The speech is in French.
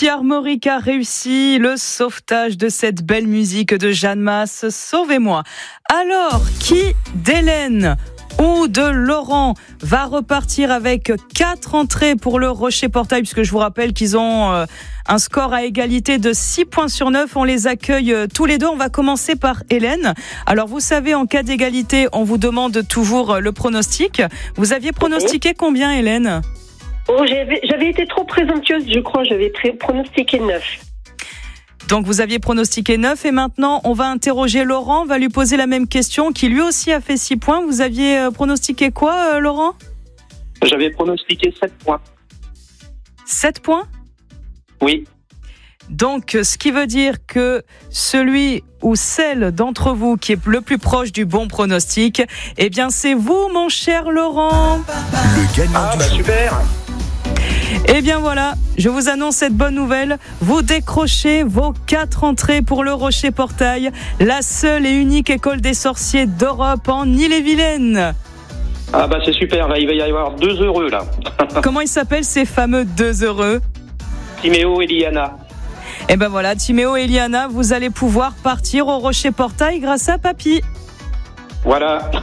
Papy Armorique a réussi le sauvetage de cette belle musique de Jeanne Masse, Sauvez-moi. Alors, qui d'Hélène ou de Laurent va repartir avec 4 entrées pour le Rocher Portail, puisque je vous rappelle qu'ils ont un score à égalité de 6 points sur 9. On les accueille tous les deux. On va commencer par Hélène. Alors, vous savez, en cas d'égalité, on vous demande toujours le pronostic. Vous aviez pronostiqué combien, Hélène ? J'avais été trop présomptueuse, je crois. J'avais pronostiqué 9. Donc vous aviez pronostiqué 9 et maintenant on va interroger Laurent, on va lui poser la même question qui lui aussi a fait 6 points. Vous aviez pronostiqué quoi Laurent ? J'avais pronostiqué 7 points. 7 points ? Oui. Donc ce qui veut dire que celui ou celle d'entre vous qui est le plus proche du bon pronostic, eh bien c'est vous mon cher Laurent. Le gagnant du jour. Super. Eh bien voilà, je vous annonce cette bonne nouvelle. Vous décrochez vos 4 entrées pour le Rocher Portail, la seule et unique école des sorciers d'Europe en Ille-et-Vilaine. Ah bah c'est super, là, il va y avoir 2 heureux là. Comment ils s'appellent ces fameux 2 heureux ? Timéo et Liana. Eh ben voilà, Timéo et Liana, vous allez pouvoir partir au Rocher Portail grâce à Papy. Voilà.